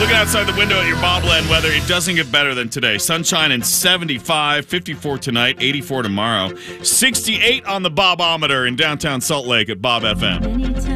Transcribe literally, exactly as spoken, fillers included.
Looking outside the window at your Bobland weather, it doesn't get better than today. Sunshine and seventy-five, fifty-four tonight, eighty-four tomorrow, sixty-eight on the Bobometer in downtown Salt Lake at Bob F M.